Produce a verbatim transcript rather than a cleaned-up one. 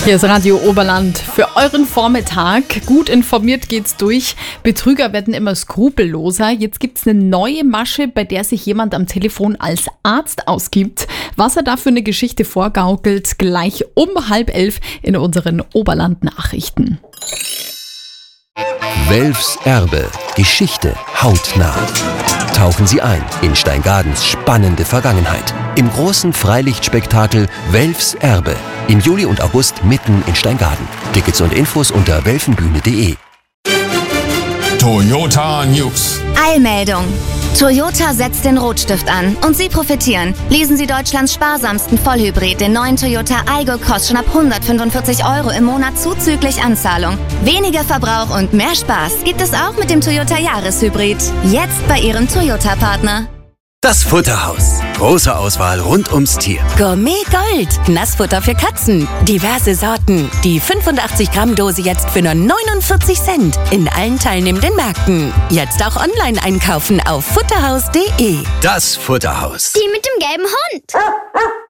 Hier ist Radio Oberland für euren Vormittag. Gut informiert geht's durch. Betrüger werden immer skrupelloser. Jetzt gibt's eine neue Masche, bei der sich jemand am Telefon als Arzt ausgibt. Was er da für eine Geschichte vorgaukelt, gleich um halb elf in unseren Oberland-Nachrichten. Welfs Erbe. Geschichte hautnah. Tauchen Sie ein in Steingadens spannende Vergangenheit. Im großen Freilichtspektakel Welfs Erbe. Im Juli und August mitten in Steingaden. Tickets und Infos unter welfenbühne punkt de. Toyota News. Eilmeldung. Toyota setzt den Rotstift an und Sie profitieren. Lesen Sie Deutschlands sparsamsten Vollhybrid, den neuen Toyota Aygo Cross, schon ab hundertfünfundvierzig Euro im Monat zuzüglich Anzahlung. Weniger Verbrauch und mehr Spaß gibt es auch mit dem Toyota Jahreshybrid. Jetzt bei Ihrem Toyota-Partner. Das Futterhaus. Große Auswahl rund ums Tier. Gourmet Gold. Nassfutter für Katzen. Diverse Sorten. Die fünfundachtzig Gramm Dose jetzt für nur neunundvierzig Cent. In allen teilnehmenden Märkten. Jetzt auch online einkaufen auf futterhaus punkt de. Das Futterhaus. Die mit dem gelben Hund.